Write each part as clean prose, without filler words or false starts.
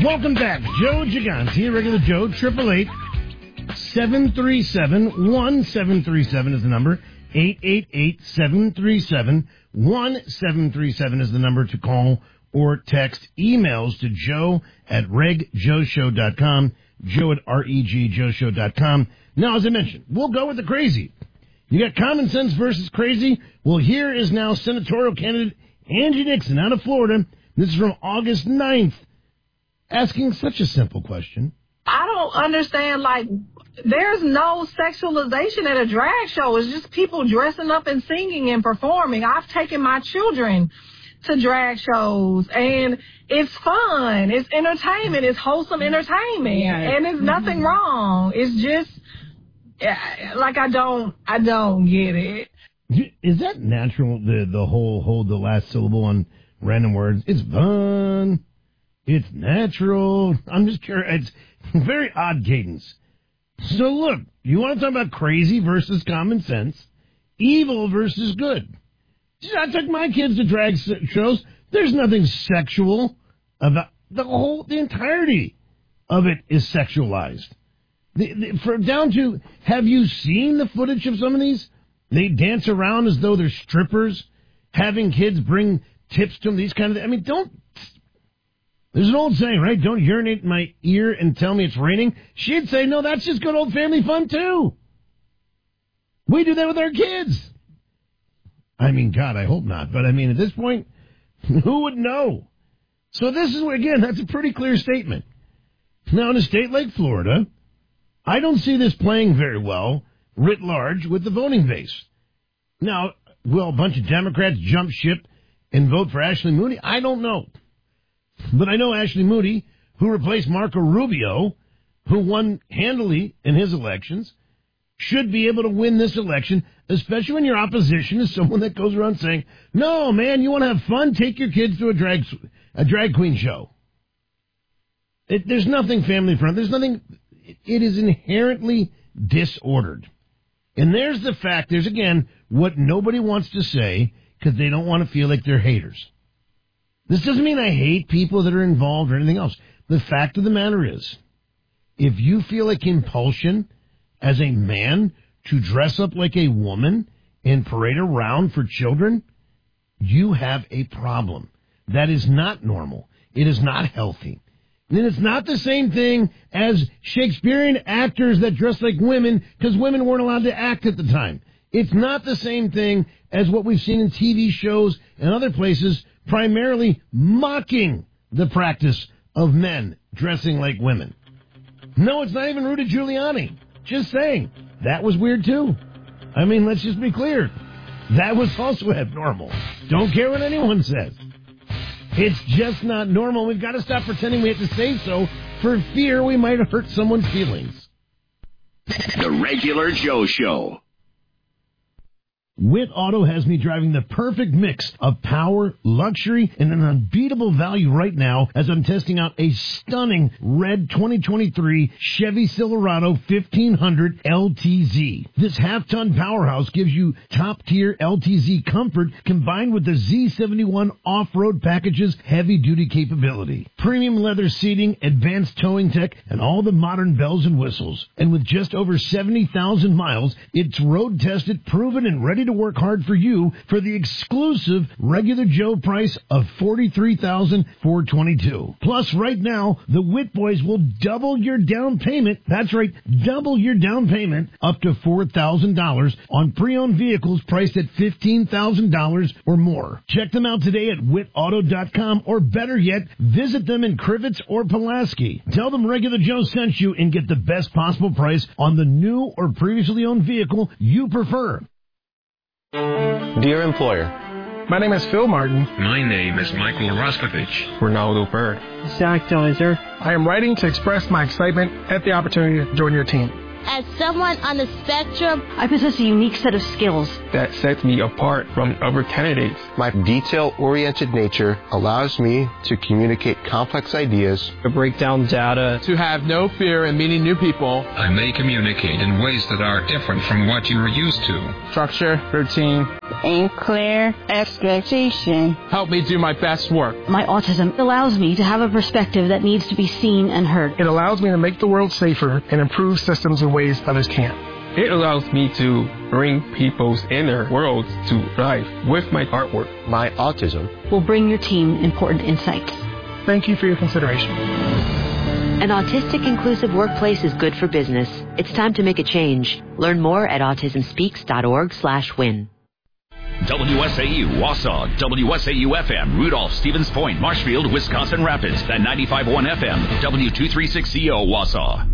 Welcome back. Joe Gigante, regular Joe, 888-737-1737 is the number. 888-737-1737 is the number to call or text. Emails to joe@regjoeshow.com, joe@regjoeshow.com. Now, as I mentioned, we'll go with the crazy. You got common sense versus crazy. Well, here is now senatorial candidate Angie Nixon out of Florida. This is from August 9th, asking such a simple question. I don't understand, there's no sexualization at a drag show. It's just people dressing up and singing and performing. I've taken my children to drag shows, and it's fun. It's entertainment. It's wholesome entertainment, and it's nothing wrong. It's just, I don't get it. Is that natural, the whole hold the last syllable on random words? It's fun. It's natural. I'm just curious. It's very odd cadence. So look, you want to talk about crazy versus common sense, evil versus good. I took my kids to drag shows. There's nothing sexual about the entirety of it is sexualized. Down to, have you seen the footage of some of these? They dance around as though they're strippers, having kids bring tips to them, these kind of, there's an old saying, right? Don't urinate in my ear and tell me it's raining. She'd say, no, that's just good old family fun, too. We do that with our kids. God, I hope not. But, at this point, who would know? So this is, again, that's a pretty clear statement. Now, in a state like Florida, I don't see this playing very well, writ large, with the voting base. Now, will a bunch of Democrats jump ship and vote for Ashley Moody? I don't know. But I know Ashley Moody, who replaced Marco Rubio, who won handily in his elections, should be able to win this election, especially when your opposition is someone that goes around saying, no, man, you want to have fun? Take your kids to a drag queen show. There's nothing family friendly. There's nothing. It is inherently disordered. And there's the fact. There's, again, what nobody wants to say because they don't want to feel like they're haters. This doesn't mean I hate people that are involved or anything else. The fact of the matter is, if you feel a compulsion as a man to dress up like a woman and parade around for children, you have a problem. That is not normal. It is not healthy. And it's not the same thing as Shakespearean actors that dress like women because women weren't allowed to act at the time. It's not the same thing as what we've seen in TV shows and other places, primarily mocking the practice of men dressing like women. No, it's not even Rudy Giuliani. Just saying. That was weird, too. Let's just be clear. That was also abnormal. Don't care what anyone says. It's just not normal. We've got to stop pretending we have to say so for fear we might hurt someone's feelings. The Regular Joe Show. Witt Auto has me driving the perfect mix of power, luxury, and an unbeatable value right now as I'm testing out a stunning red 2023 Chevy Silverado 1500 LTZ. This half-ton powerhouse gives you top-tier LTZ comfort combined with the Z71 off-road package's heavy-duty capability. Premium leather seating, advanced towing tech, and all the modern bells and whistles. And with just over 70,000 miles, it's road-tested, proven, and ready to work hard for you for the exclusive regular Joe price of $43,422. Plus, right now, the Witt Boys will double your down payment. That's right, double your down payment up to $4,000 on pre-owned vehicles priced at $15,000 or more. Check them out today at wittauto.com, or better yet, visit them in Crivets or Pulaski. Tell them Regular Joe sent you and get the best possible price on the new or previously owned vehicle you prefer. Dear employer, my name is Phil Martin. My name is Michael Roskovich. Ronaldo Bird. Zach Deiser. I am writing to express my excitement at the opportunity to join your team. As someone on the spectrum, I possess a unique set of skills that sets me apart from other candidates. My detail-oriented nature allows me to communicate complex ideas, to break down data, to have no fear in meeting new people. I may communicate in ways that are different from what you are used to. Structure, routine, and clear expectation. Help me do my best work. My autism allows me to have a perspective that needs to be seen and heard. It allows me to make the world safer and improve systems in ways others can't. It allows me to bring people's inner worlds to life with my artwork. My autism will bring your team important insights. Thank you for your consideration. An autistic inclusive workplace is good for business. It's time to make a change. Learn more at autismspeaks.org/win. WSAU, Wausau, WSAU-FM, Rudolph, Stevens Point, Marshfield, Wisconsin Rapids, and 95.1 FM, W236CO, Wausau.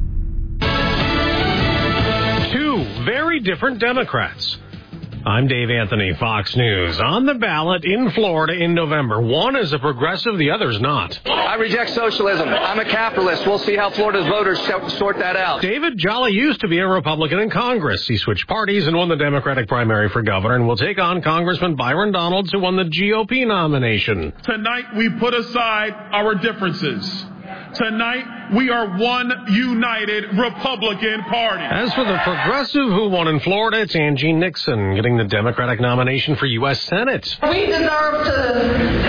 Two very different Democrats. I'm Dave Anthony, Fox News. On the ballot in Florida in November. One is a progressive, the other's not. I reject socialism. I'm a capitalist. We'll see how Florida's voters sort that out. David Jolly used to be a Republican in Congress. He switched parties and won the Democratic primary for governor and will take on Congressman Byron Donalds, who won the GOP nomination. Tonight, we put aside our differences. Tonight, we are one united Republican Party. As for the progressive who won in Florida, it's Angie Nixon getting the Democratic nomination for U.S. Senate. We deserve to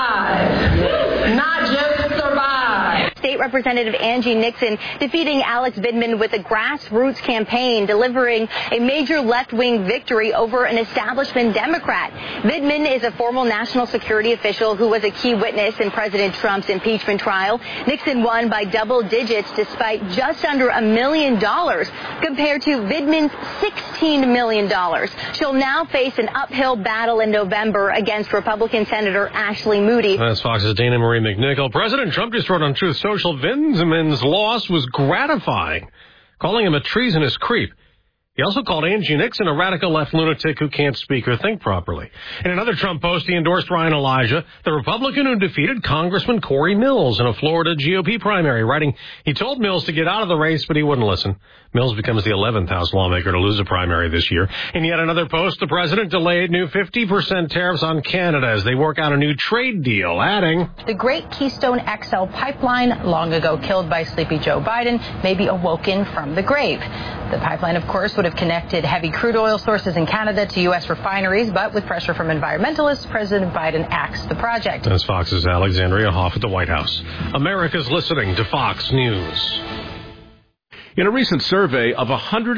thrive, not just survive. State Representative Angie Nixon defeating Alex Vindman with a grassroots campaign, delivering a major left-wing victory over an establishment Democrat. Vindman is a former national security official who was a key witness in President Trump's impeachment trial. Nixon won by double digits despite just under $1 million compared to Vindman's $16 million. She'll now face an uphill battle in November against Republican Senator Ashley Moody. That's Fox's Dana Marie McNichol. President Trump just wrote on Truth Social, Vindman's loss was gratifying, calling him a treasonous creep. He also called Angie Nixon a radical left lunatic who can't speak or think properly. In another Trump post, he endorsed Ryan Elijah, the Republican who defeated Congressman Corey Mills in a Florida GOP primary, writing, he told Mills to get out of the race, but he wouldn't listen. Mills becomes the 11th House lawmaker to lose a primary this year. In yet another post, the president delayed new 50% tariffs on Canada as they work out a new trade deal, adding, the great Keystone XL pipeline, long ago killed by sleepy Joe Biden, may be awoken from the grave. The pipeline, of course, would have connected heavy crude oil sources in Canada to U.S. refineries, but with pressure from environmentalists, President Biden axed the project. That's Fox's Alexandria Hoff at the White House. America's listening to Fox News. In a recent survey of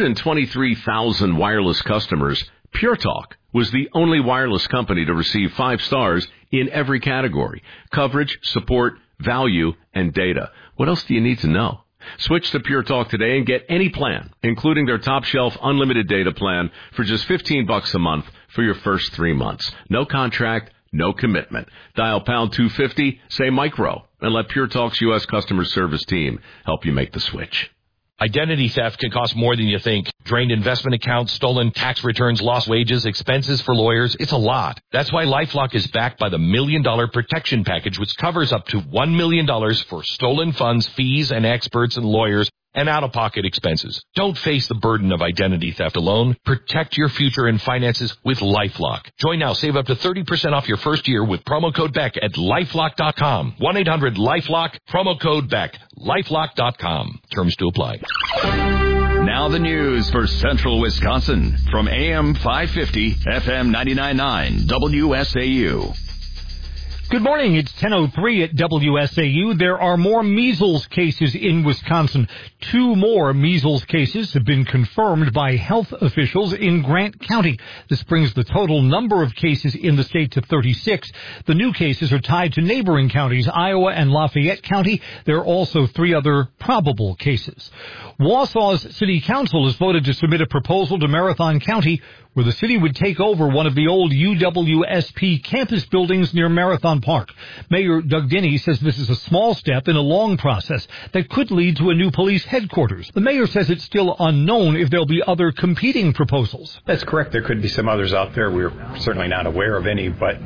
123,000 wireless customers, Pure Talk was the only wireless company to receive 5 stars in every category: coverage, support, value, and data. What else do you need to know? Switch to Pure Talk today and get any plan, including their top-shelf unlimited data plan, for just $15 a month for your first 3 months. No contract, no commitment. Dial pound 250, say micro, and let Pure Talk's U.S. customer service team help you make the switch. Identity theft can cost more than you think. Drained investment accounts, stolen tax returns, lost wages, expenses for lawyers. It's a lot. That's why LifeLock is backed by the $1 Million Protection Package, which covers up to $1 million for stolen funds, fees, and experts and lawyers, and out-of-pocket expenses. Don't face the burden of identity theft alone. Protect your future and finances with LifeLock. Join now. Save up to 30% off your first year with promo code BECK at LifeLock.com. 1-800-LifeLock, promo code BECK. LifeLock.com. Terms to apply. Now the news for Central Wisconsin from AM 550, FM 99.9, WSAU. Good morning. It's 10:03 at WSAU. There are more measles cases in Wisconsin. 2 more measles cases have been confirmed by health officials in Grant County. This brings the total number of cases in the state to 36. The new cases are tied to neighboring counties, Iowa and Lafayette County. There are also 3 other probable cases. Wausau's City Council has voted to submit a proposal to Marathon County where the city would take over one of the old UWSP campus buildings near Marathon Park. Mayor Doug Denny says this is a small step in a long process that could lead to a new police headquarters. The mayor says it's still unknown if there'll be other competing proposals. That's correct. There could be some others out there. We're certainly not aware of any, but,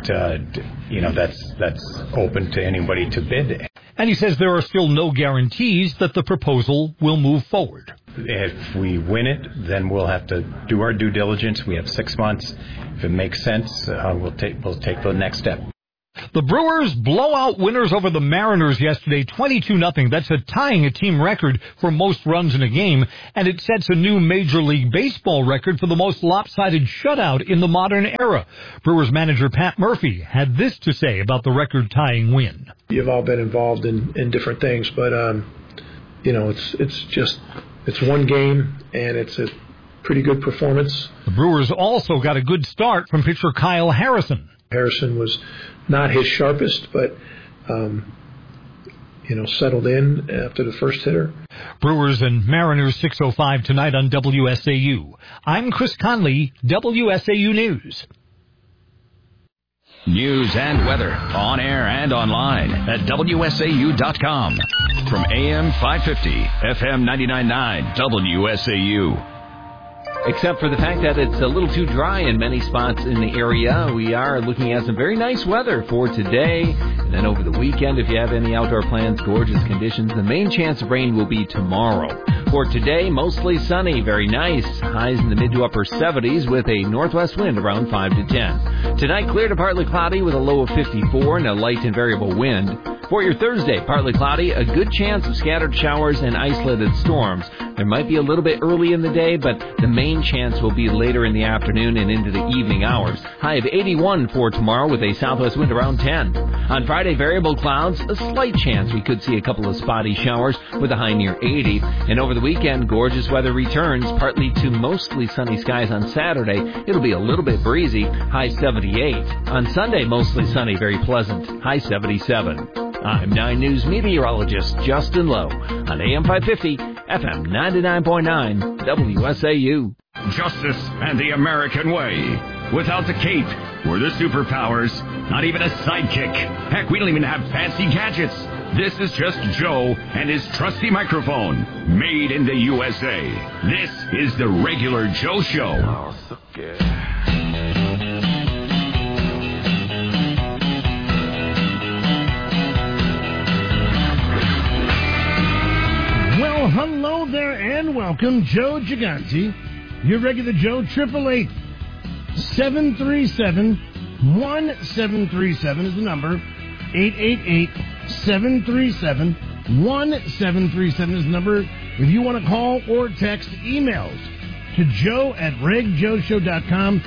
that's open to anybody to bid. And he says there are still no guarantees that the proposal will move forward. If we win it, then we'll have to do our due diligence. We have 6 months. If it makes sense, we'll take the next step. The Brewers blowout winners over the Mariners yesterday, 22-0. That's tying a team record for most runs in a game, and it sets a new Major League Baseball record for the most lopsided shutout in the modern era. Brewers manager Pat Murphy had this to say about the record-tying win. You've all been involved in different things, but it's one game, and it's a pretty good performance. The Brewers also got a good start from pitcher Kyle Harrison. Harrison was not his sharpest, but, settled in after the first hitter. Brewers and Mariners 6:05 tonight on WSAU. I'm Chris Conley, WSAU News. News and weather on air and online at WSAU.com. From AM 550, FM 99.9, WSAU. Except for the fact that it's a little too dry in many spots in the area. We are looking at some very nice weather for today. And then over the weekend, if you have any outdoor plans, gorgeous conditions. The main chance of rain will be tomorrow. For today, mostly sunny, very nice. Highs in the mid to upper 70s with a northwest wind around 5 to 10. Tonight, clear to partly cloudy with a low of 54 and a light and variable wind. For your Thursday, partly cloudy, a good chance of scattered showers and isolated storms. There might be a little bit early in the day, but the main chance will be later in the afternoon and into the evening hours. High of 81 for tomorrow with a southwest wind around 10. On Friday, variable clouds, a slight chance we could see a couple of spotty showers with a high near 80. And over the weekend, gorgeous weather returns, partly to mostly sunny skies on Saturday. It'll be a little bit breezy, high 78. On Sunday, mostly sunny, very pleasant, high 77. I'm 9 News meteorologist Justin Lowe on AM 550, FM 99.9, WSAU. Justice and the American way. Without the cape or the superpowers, not even a sidekick. Heck, we don't even have fancy gadgets. This is just Joe and his trusty microphone, made in the USA. This is the Regular Joe Show. Oh, so good. Well, hello there and welcome, Joe Gigante, your regular Joe, 888-737-1737 is the number, 888-737-1737 is the number. If you want to call or text, emails to joe@regjoeshow.com,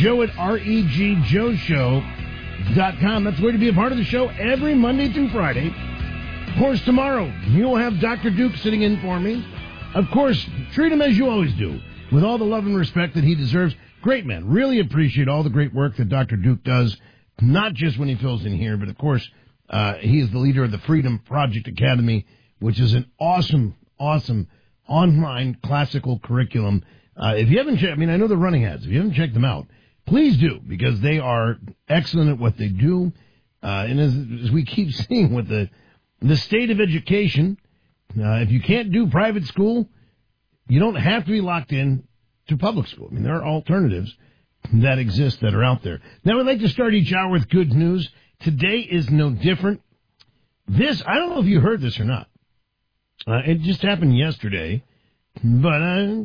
joe@regjoeshow.com. That's where to be a part of the show every Monday through Friday. Of course, tomorrow, you'll have Dr. Duke sitting in for me. Of course, treat him as you always do, with all the love and respect that he deserves. Great man. Really appreciate all the great work that Dr. Duke does, not just when he fills in here, but of course, he is the leader of the Freedom Project Academy, which is an awesome online classical curriculum. If you haven't checked, I know they're running ads. If you haven't checked them out, please do, because they are excellent at what they do. And as we keep seeing with the state of education, if you can't do private school, you don't have to be locked in to public school. There are alternatives that exist that are out there. Now, we'd like to start each hour with good news. Today is no different. I don't know if you heard this or not. It just happened yesterday, but,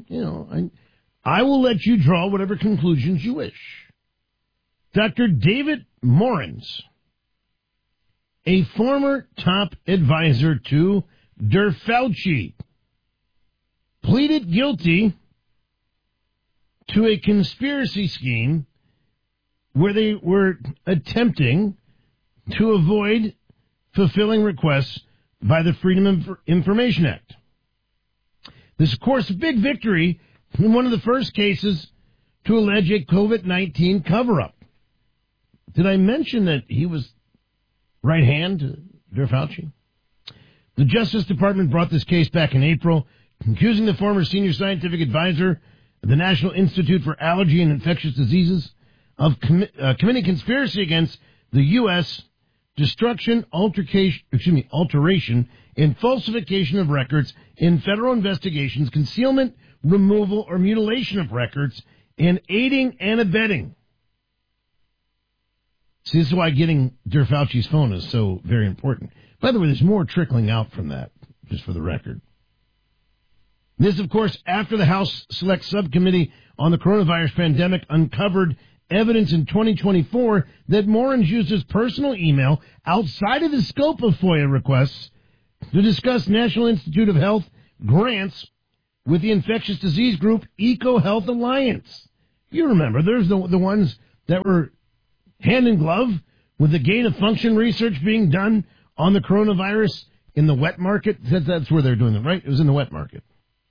I will let you draw whatever conclusions you wish. Dr. David Morens, a former top advisor to Fauci, pleaded guilty to a conspiracy scheme where they were attempting to avoid fulfilling requests by the Freedom of Information Act. This, of course, a big victory in one of the first cases to allege a COVID-19 cover-up. Did I mention that he was right hand to Fauci? The Justice Department brought this case back in April, accusing the former senior scientific advisor of the National Institute for Allergy and Infectious Diseases of committing conspiracy against the U.S., destruction, alteration, and falsification of records in federal investigations, concealment, removal, or mutilation of records, and aiding and abetting. See, this is why getting Fauci's phone is so very important. By the way, there's more trickling out from that, just for the record. This, of course, after the House Select Subcommittee on the Coronavirus Pandemic uncovered evidence in 2024 that Morin's used his personal email outside of the scope of FOIA requests to discuss National Institute of Health grants with the infectious disease group EcoHealth Alliance. You remember, there's the ones that were hand in glove with the gain of function research being done on the coronavirus in the wet market. That's where they're doing it, right? It was in the wet market.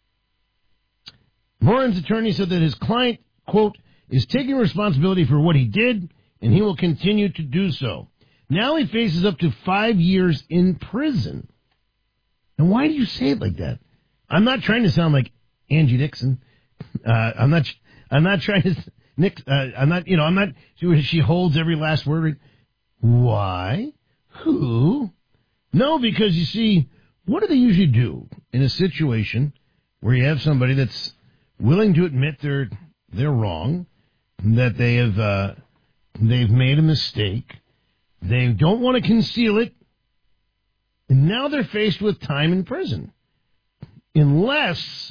Morin's attorney said that his client, quote, is taking responsibility for what he did, and he will continue to do so. Now he faces up to 5 years in prison. And why do you say it like that? I'm not trying to sound like Angie Dixon. I'm not trying to, I'm not, she holds every last word. Why? Who? No, because you see, what do they usually do in a situation where you have somebody that's willing to admit they're wrong, that they've made a mistake, they don't want to conceal it, and now they're faced with time in prison. Unless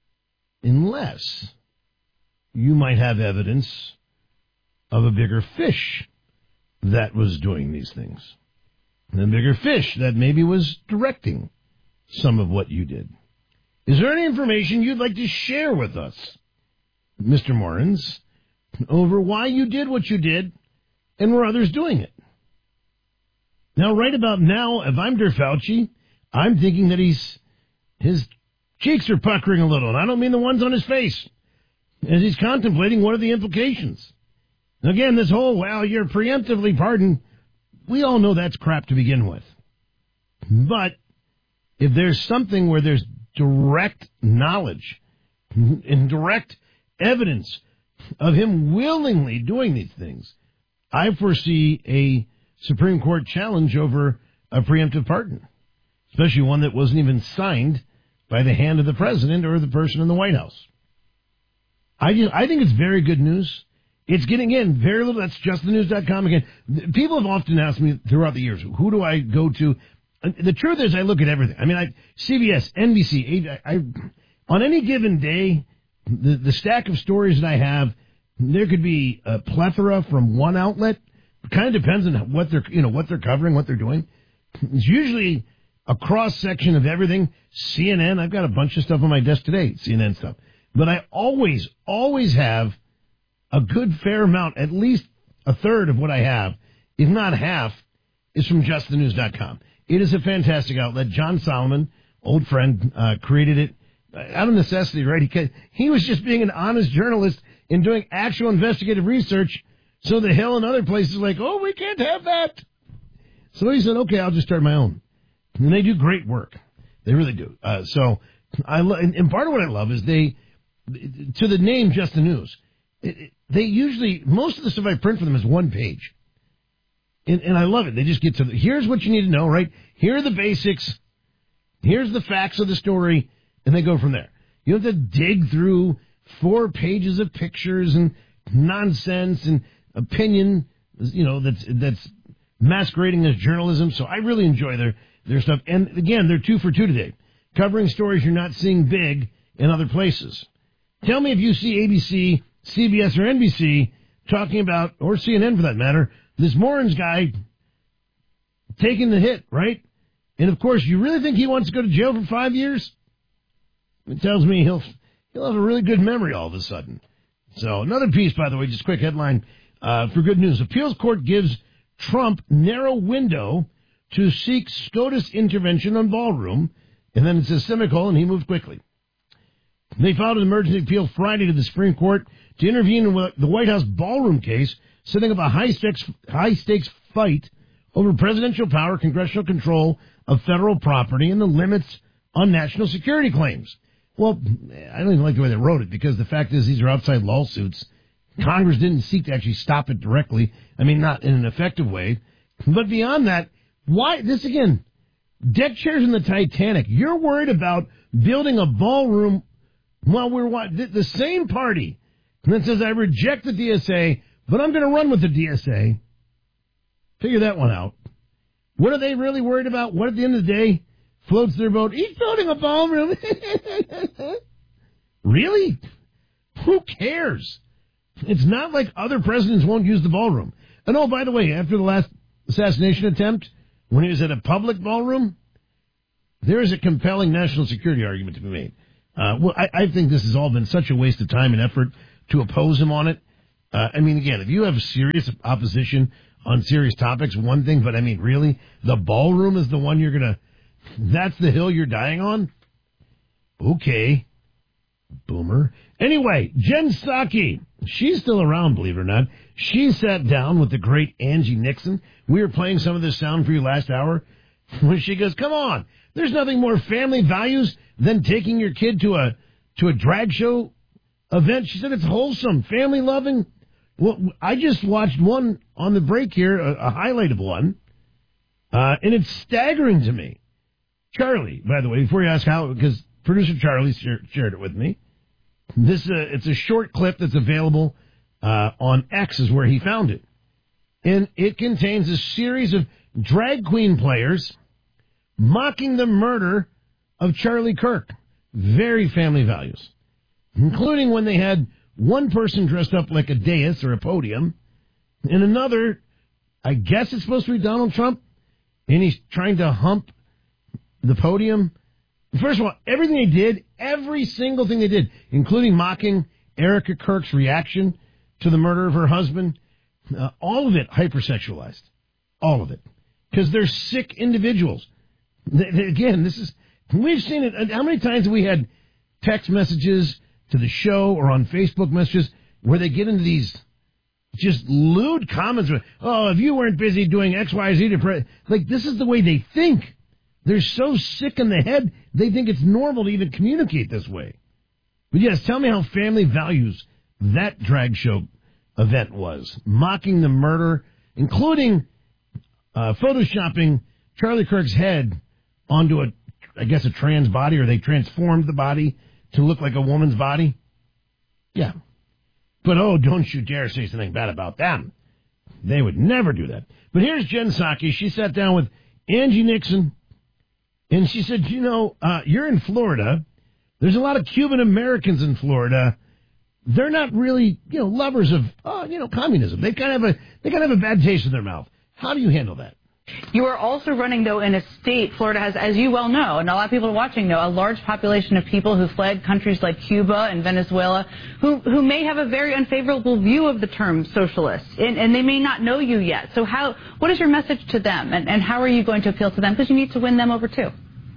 you might have evidence of a bigger fish that was doing these things. And a bigger fish that maybe was directing some of what you did. Is there any information you'd like to share with us, Mr. Morins, over why you did what you did and were others doing it? Now, right about now, if I'm Der Fauci, I'm thinking that his cheeks are puckering a little, and I don't mean the ones on his face, as he's contemplating what are the implications. Again, this whole, well, you're preemptively pardoned, we all know that's crap to begin with. But if there's something where there's direct knowledge and direct evidence of him willingly doing these things, I foresee a Supreme Court challenge over a preemptive pardon, especially one that wasn't even signed by the hand of the president or the person in the White House. I think it's very good news. It's getting in very little. That's justthenews.com again. People have often asked me throughout the years, who do I go to? The truth is I look at everything. I mean, CBS, NBC, on any given day, the stack of stories that I have, there could be a plethora from one outlet. It kind of depends on what they're covering, what they're doing. It's usually a cross-section of everything. CNN, I've got a bunch of stuff on my desk today, CNN stuff. But I always have a good fair amount, at least a third of what I have, if not half, is from justthenews.com. It is a fantastic outlet. John Solomon, old friend, created it out of necessity, right? He was just being an honest journalist and doing actual investigative research, so the Hill and other places are like, oh, we can't have that. So he said, okay, I'll just start my own. And they do great work. They really do. So and part of what I love is they, to the name Just the News, they usually, most of the stuff I print for them is one page. And I love it. They just get to, here's what you need to know, right? Here are the basics. Here's the facts of the story. And they go from there. You don't have to dig through 4 pages of pictures and nonsense and opinion, that's masquerading as journalism. So I really enjoy their stuff. And again, they're 2 for 2 today, covering stories you're not seeing big in other places. Tell me if you see ABC, CBS, or NBC talking about, or CNN for that matter, this Morins guy taking the hit, right? And of course, you really think he wants to go to jail for 5 years? It tells me he'll have a really good memory all of a sudden. So another piece, by the way, just a quick headline for good news. Appeals court gives Trump narrow window to seek SCOTUS intervention on ballroom. And then it says semicolon, he moved quickly. They filed an emergency appeal Friday to the Supreme Court to intervene in the White House ballroom case, setting up a high-stakes fight over presidential power, congressional control of federal property, and the limits on national security claims. Well, I don't even like the way they wrote it, because the fact is these are outside lawsuits. Congress didn't seek to actually stop it directly. I mean, not in an effective way. But beyond that, why, this again, deck chairs in the Titanic. You're worried about building a ballroom while we're the same party that says, I reject the DSA, but I'm going to run with the DSA. Figure that one out. What are they really worried about? What at the end of the day floats their boat? He's building a ballroom. Really? Who cares? It's not like other presidents won't use the ballroom. And oh, by the way, after the last assassination attempt, when he was at a public ballroom, there is a compelling national security argument to be made. I think this has all been such a waste of time and effort to oppose him on it. I mean, again, if you have serious opposition on serious topics, one thing, but I mean, really, the ballroom is the one that's the hill you're dying on? Okay. Boomer. Anyway, Jen Psaki, she's still around, believe it or not. She sat down with the great Angie Nixon. We were playing some of this sound for you last hour when she goes, come on, there's nothing more family values than taking your kid to a drag show event. She said it's wholesome, family loving. Well, I just watched one on the break here, a highlighted one, and it's staggering to me. Charlie, by the way, before you ask how, because producer Charlie shared it with me. It's a short clip that's available on X is where he found it. And it contains a series of drag queen players mocking the murder of Charlie Kirk. Very family values. Including when they had one person dressed up like a dais or a podium, and another, I guess it's supposed to be Donald Trump, and he's trying to hump the podium. First of all, everything they did, every single thing they did, including mocking Erica Kirk's reaction to the murder of her husband, all of it hypersexualized. All of it. Because they're sick individuals. Again, we've seen it. How many times have we had text messages to the show or on Facebook messages where they get into these just lewd comments? Oh, if you weren't busy doing X, Y, Z, like this is the way they think. They're so sick in the head, they think it's normal to even communicate this way. But yes, tell me how family values that drag show event was. Mocking the murder, including photoshopping Charlie Kirk's head onto a trans body, or they transformed the body to look like a woman's body. Yeah. But oh, don't you dare say something bad about them. They would never do that. But here's Jen Psaki. She sat down with Angie Nixon, and she said, you're in Florida. There's a lot of Cuban Americans in Florida. They're not really, lovers of, communism. They kind of have a bad taste in their mouth. How do you handle that? You are also running, though, in a state, Florida has, as you well know, and a lot of people watching know, a large population of people who fled countries like Cuba and Venezuela who may have a very unfavorable view of the term socialist, and they may not know you yet. So what is your message to them, and how are you going to appeal to them? Because you need to win them over, too.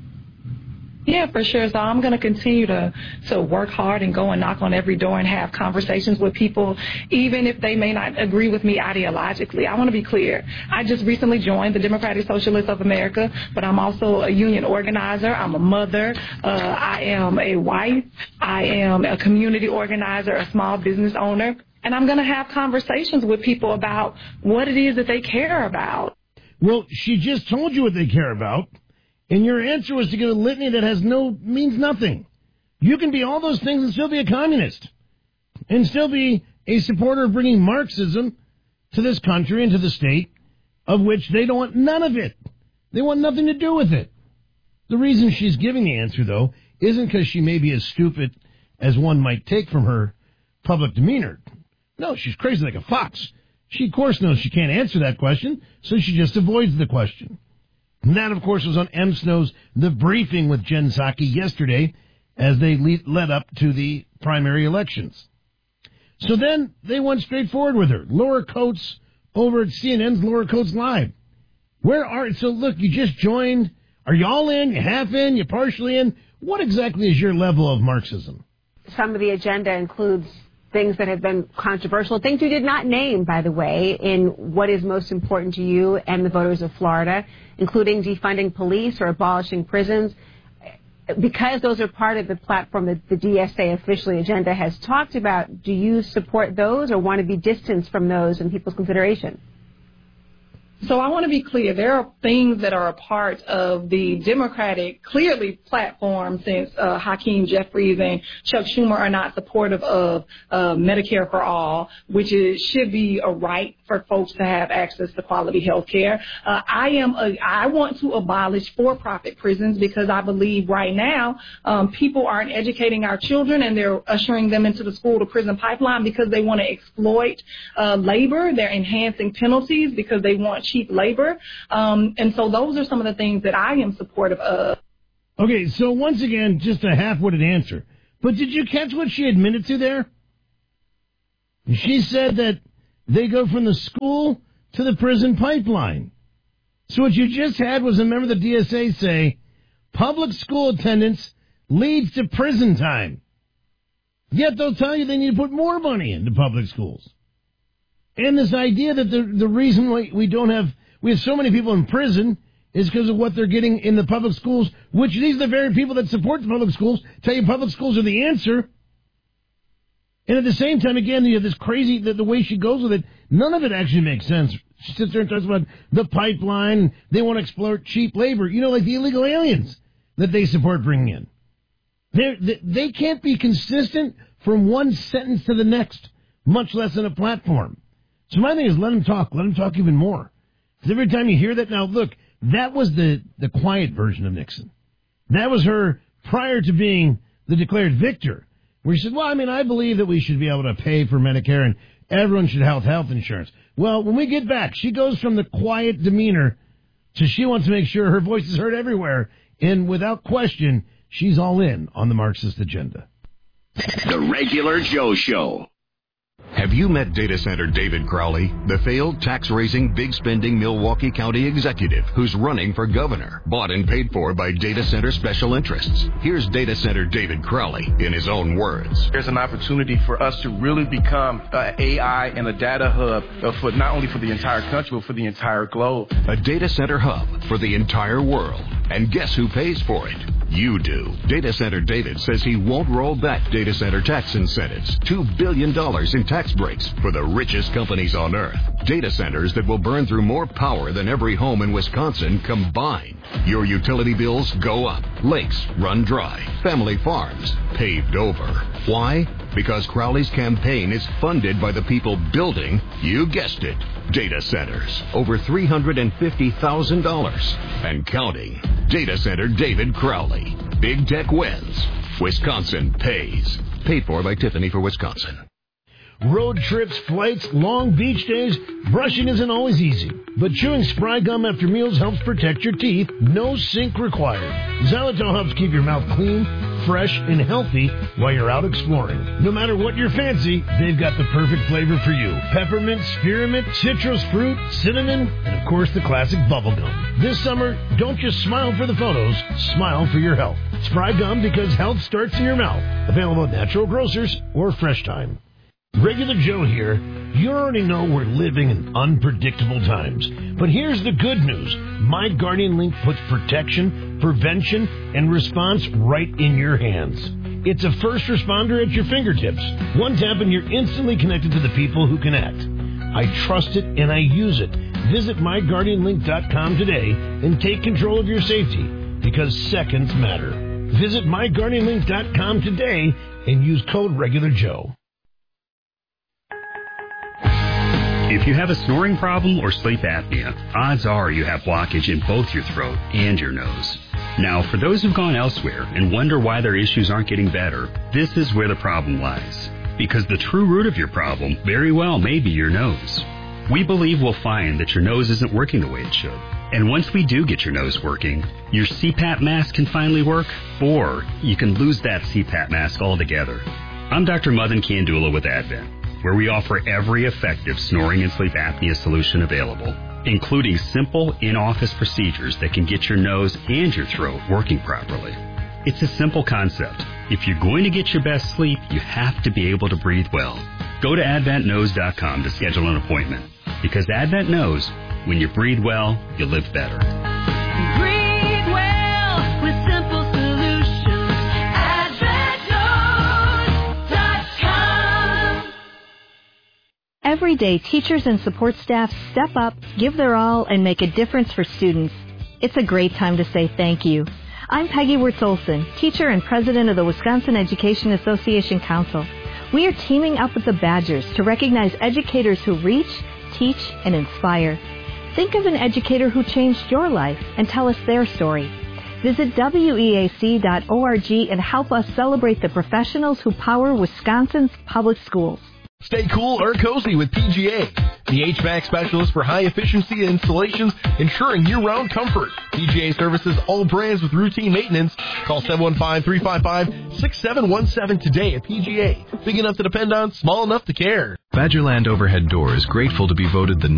Yeah, for sure. So I'm going to continue to work hard and go and knock on every door and have conversations with people, even if they may not agree with me ideologically. I want to be clear. I just recently joined the Democratic Socialists of America, but I'm also a union organizer. I'm a mother. I am a wife. I am a community organizer, a small business owner. And I'm going to have conversations with people about what it is that they care about. Well, she just told you what they care about. And your answer was to give a litany that means nothing. You can be all those things and still be a communist. And still be a supporter of bringing Marxism to this country and to the state, of which they don't want none of it. They want nothing to do with it. The reason she's giving the answer, though, isn't because she may be as stupid as one might take from her public demeanor. No, she's crazy like a fox. She, of course, knows she can't answer that question, so she just avoids the question. And that, of course, was on M. Snow's The Briefing with Jen Psaki yesterday as they led up to the primary elections. So then they went straight forward with her. Laura Coates over at CNN's Laura Coates Live. So look, you just joined. Are you all in? You half in? You partially in? What exactly is your level of Marxism? Some of the agenda includes things that have been controversial, things you did not name, by the way, in what is most important to you and the voters of Florida, including defunding police or abolishing prisons. Because those are part of the platform that the DSA officially agenda has talked about, do you support those or want to be distanced from those in people's consideration? So I want to be clear. There are things that are a part of the Democratic, clearly, platform since Hakeem Jeffries and Chuck Schumer are not supportive of Medicare for all, which should be a right for folks to have access to quality health care. I want to abolish for-profit prisons because I believe right now people aren't educating our children and they're ushering them into the school-to-prison pipeline because they want to exploit labor. They're enhancing penalties because they want cheap labor. And so those are some of the things that I am supportive of. Okay, so once again, just a half-witted answer. But did you catch what she admitted to there? She said that they go from the school to the prison pipeline. So what you just had was a member of the DSA say, public school attendance leads to prison time. Yet they'll tell you they need to put more money into public schools. And this idea that the reason why we have so many people in prison is because of what they're getting in the public schools, which these are the very people that support the public schools, tell you public schools are the answer. And at the same time, again, you have this crazy, the way she goes with it, none of it actually makes sense. She sits there and talks about the pipeline, they want to exploit cheap labor, like the illegal aliens that they support bringing in. They can't be consistent from one sentence to the next, much less in a platform. So my thing is let them talk even more. Because every time you hear that, now look, that was the quiet version of Nixon. That was her prior to being the declared victor. Where she said, I believe that we should be able to pay for Medicare and everyone should have health insurance. Well, when we get back, she goes from the quiet demeanor to she wants to make sure her voice is heard everywhere. And without question, she's all in on the Marxist agenda. The Regular Joe Show. Have you met data center David Crowley, the failed tax-raising, big-spending Milwaukee County executive who's running for governor, bought and paid for by data center special interests? Here's data center David Crowley in his own words. There's an opportunity for us to really become an AI and a data hub for not only for the entire country, but for the entire globe. A data center hub for the entire world. And guess who pays for it? You do. Data Center David says he won't roll back data center tax incentives. $2 billion in tax breaks for the richest companies on earth. Data centers that will burn through more power than every home in Wisconsin combined. Your utility bills go up. Lakes run dry. Family farms paved over. Why? Because Crowley's campaign is funded by the people building, you guessed it, data centers. Over $350,000 and counting. Data Center David Crowley. Big tech wins. Wisconsin pays. Paid for by Tiffany for Wisconsin. Road trips, flights, long beach days, brushing isn't always easy. But chewing Spry gum after meals helps protect your teeth. No sink required. Xylitol helps keep your mouth clean, fresh, and healthy while you're out exploring. No matter what your fancy, they've got the perfect flavor for you. Peppermint, spearmint, citrus fruit, cinnamon, and of course the classic bubble gum. This summer, don't just smile for the photos, smile for your health. Spry gum, because health starts in your mouth. Available at natural grocers or Fresh Time. Regular Joe here. You already know we're living in unpredictable times. But here's the good news. My Guardian Link puts protection, prevention, and response right in your hands. It's a first responder at your fingertips. One tap and you're instantly connected to the people who can act. I trust it and I use it. Visit myguardianlink.com today and take control of your safety, because seconds matter. Visit myguardianlink.com today and use code REGULARJOE. If you have a snoring problem or sleep apnea, odds are you have blockage in both your throat and your nose. Now, for those who've gone elsewhere and wonder why their issues aren't getting better, this is where the problem lies. Because the true root of your problem very well may be your nose. We believe we'll find that your nose isn't working the way it should. And once we do get your nose working, your CPAP mask can finally work, or you can lose that CPAP mask altogether. I'm Dr. Madan Kandula with Advent, where we offer every effective snoring and sleep apnea solution available, including simple in-office procedures that can get your nose and your throat working properly. It's a simple concept. If you're going to get your best sleep, you have to be able to breathe well. Go to AdventKnows.com to schedule an appointment, because Advent knows when you breathe well, you live better. Breathe well with simple solutions. AdventKnows.com. Every day, teachers and support staff step up, give their all, and make a difference for students. It's a great time to say thank you. I'm Peggy Wirtz-Olson, teacher and president of the Wisconsin Education Association Council. We are teaming up with the Badgers to recognize educators who reach, teach, and inspire. Think of an educator who changed your life and tell us their story. Visit weac.org and help us celebrate the professionals who power Wisconsin's public schools. Stay cool or cozy with PGA, the HVAC specialist for high-efficiency installations, ensuring year-round comfort. PGA services all brands with routine maintenance. Call 715-355-6717 today at PGA. Big enough to depend on, small enough to care. Badgerland Overhead Doors, grateful to be voted the